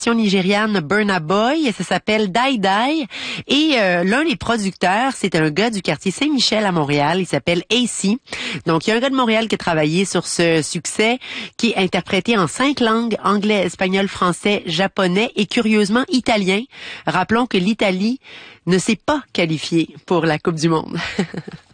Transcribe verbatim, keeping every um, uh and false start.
nigériane Burna Boy, ça s'appelle Die Die, et euh, l'un des producteurs, c'est un gars du quartier Saint-Michel à Montréal, il s'appelle A C. Donc il y a un gars de Montréal qui a travaillé sur ce succès, qui est interprété en cinq langues, anglais, espagnol, français, japonais et curieusement italien. Rappelons que l'Italie ne s'est pas qualifiée pour la Coupe du Monde.